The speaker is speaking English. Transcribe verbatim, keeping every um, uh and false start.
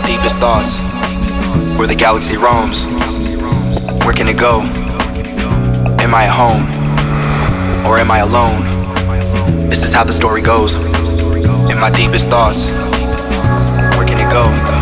deepest thoughts. Where the galaxy roams, where can it go? Am I at home, or am I alone? This is how the story goes. In my deepest thoughts, where can it go?